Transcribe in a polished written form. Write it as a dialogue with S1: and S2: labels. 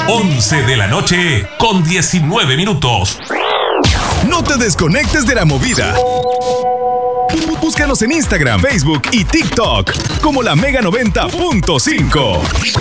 S1: 11 de la noche con 19 minutos.
S2: No te desconectes de la movida. Búscanos en Instagram, Facebook y TikTok como La Mega 90.5.